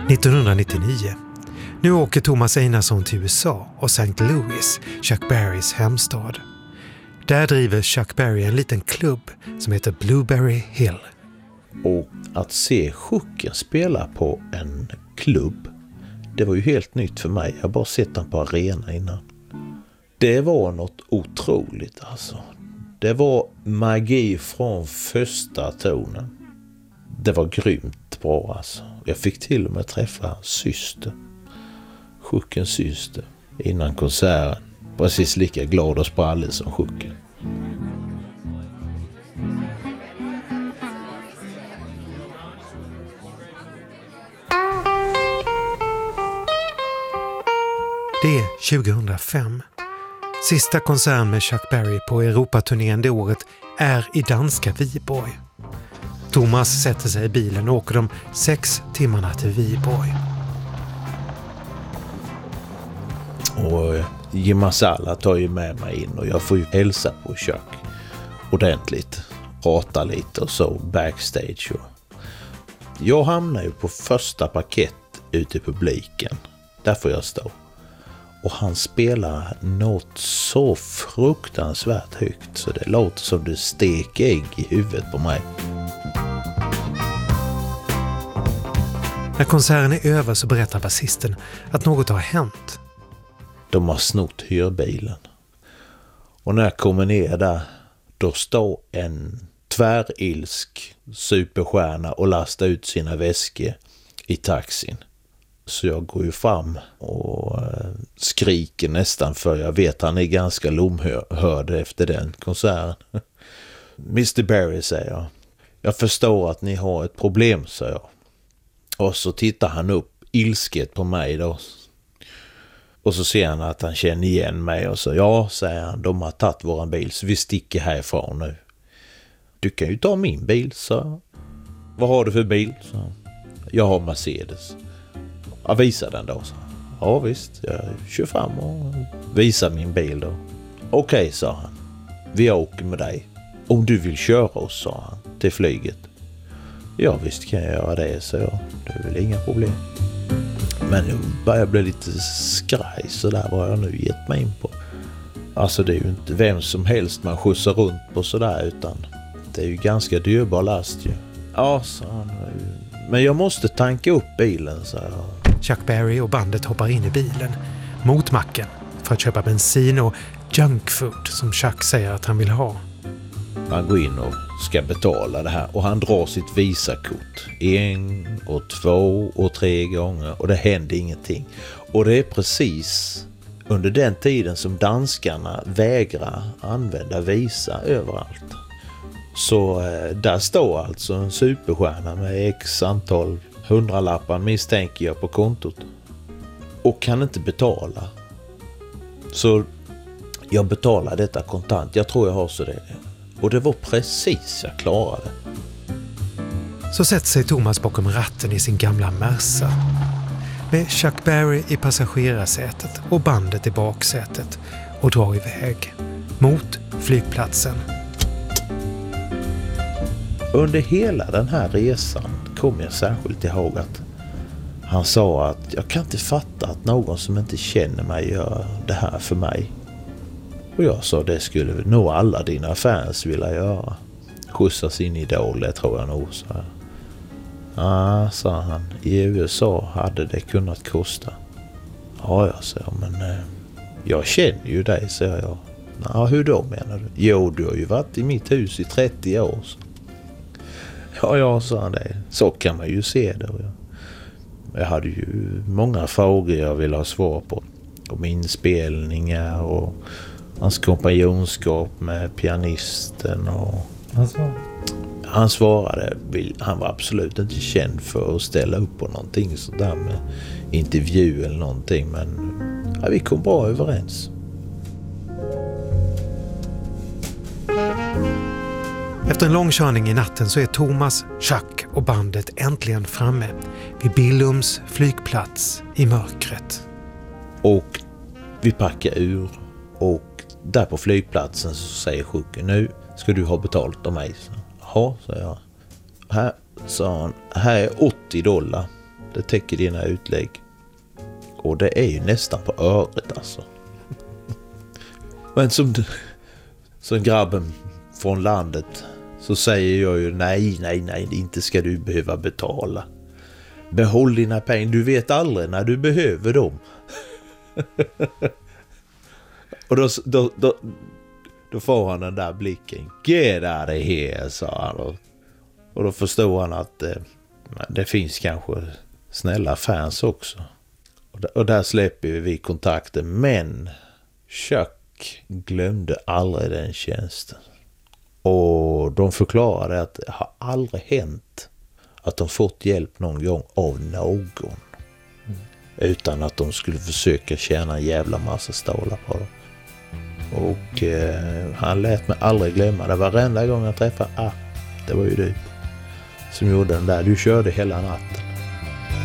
1999. Nu åker Thomas Einarsson till USA och St. Louis, Chuck Berrys hemstad. Där driver Chuck Berry en liten klubb som heter Blueberry Hill. Och att se Chucken spela på en klubb, det var ju helt nytt för mig. Jag har bara sett den på arena innan. Det var något otroligt alltså. Det var magi från första tonen. Det var grymt bra alltså. Jag fick till och med träffa hans syster. Chuckens syster. Innan konserten. Precis lika glad och sprallig som Chucken. Det är 2005. Sista konserten med Chuck Berry på Europaturnén det året är i danska Viborg. Thomas sätter sig i bilen och åker de 6 timmarna till Viborg. Och Jim Masala tar ju med mig in och jag får ju hälsa på Chuck ordentligt. Prata lite och så backstage. Jag hamnar ju på första parkett ute i publiken. Där får jag stå. Och han spelar något så fruktansvärt högt så det låter som det steker ägg i huvudet på mig. När konserten är över så berättar basisten att något har hänt. De har snott hyrbilen. Och när jag kommer ner där, då står en tvärilsk superstjärna och lastar ut sina väskor i taxin. Så jag går ju fram och skriker nästan för jag vet han är ganska lomhörd efter den konserten. Mr. Berry, säger jag. Jag förstår att ni har ett problem, säger jag. Och så tittar han upp ilsket på mig då. Och så ser han att han känner igen mig och så ja, säger han, de har tagit våran bil så vi sticker härifrån nu. Du kan ju ta min bil, så. Vad har du för bil? Så. Jag har Mercedes. Ja, visa den då, så. Ja visst, jag kör fram och visar min bil då. Okej, sa han. Vi åker med dig. Om du vill köra oss, sa han, till flyget. Ja visst kan jag göra det, så jag. Det är väl inga problem. Men nu börjar jag bli lite skraj så där vad jag nu gett mig in på. Alltså det är ju inte vem som helst man skjutsar runt på sådär utan det är ju ganska dyrbar last ju. Ja, sa han. Men jag måste tanka upp bilen, sa jag. Chuck Berry och bandet hoppar in i bilen mot macken för att köpa bensin och junkfood som Chuck säger att han vill ha. Han går in och ska betala det här och han drar sitt visakort 1 och 2 och 3 gånger och det händer ingenting. Och det är precis under den tiden som danskarna vägrar använda visa överallt. Så där står alltså en superstjärna med x antal 100-lappar misstänker jag på kontot och kan inte betala. Så jag betalar detta kontant. Jag tror jag har så det. Och det var precis jag klarade. Så sätter sig Thomas bakom ratten i sin gamla Merca. Med Chuck Berry i passagerarsätet och bandet i baksätet och drar iväg mot flygplatsen. Under hela den här resan kom jag särskilt ihåg att han sa att jag kan inte fatta att någon som inte känner mig gör det här för mig. Och jag sa det skulle nog alla dina fans vilja göra. Skjutsa sin idol, det tror jag nog. Så här. Ja, sa han. I USA hade det kunnat kosta. Ja, jag sa, men jag känner ju dig, sa jag. Ja, hur då menar du? Jo, du har ju varit i mitt hus i 30 år. Så. Ja, sa han det. Så kan man ju se det. Jag hade ju många frågor jag ville ha svar på. Om inspelningar och hans kompanjonskap med pianisten och han svarade, han var absolut inte känd för att ställa upp på någonting sådär med intervju eller någonting, men ja, vi kom bra överens. Efter en lång körning i natten så är Thomas, Chuck och bandet äntligen framme vid Billums flygplats i mörkret. Och vi packar ur och där på flygplatsen så säger Chucken, nu ska du ha betalt av mig. Ja, sa jag. Här, sa han, här är $80. Det täcker dina utlägg. Och det är ju nästan på öret alltså. Men som grabben från landet så säger jag ju nej, inte ska du behöva betala. Behåll dina pengar, du vet aldrig när du behöver dem. Och då får han den där blicken. Get out of here, sa han. Och då förstår han att det finns kanske snälla fans också. Och där släpper vi kontakten. Men Chuck glömde aldrig den tjänsten. Och de förklarade att det har aldrig hänt att de fått hjälp någon gång av någon. Utan att de skulle försöka tjäna en jävla massa stålar på dem. Och han lät mig aldrig glömma det. Varenda gång jag träffade, det var ju du som gjorde den där. Du körde hela natten.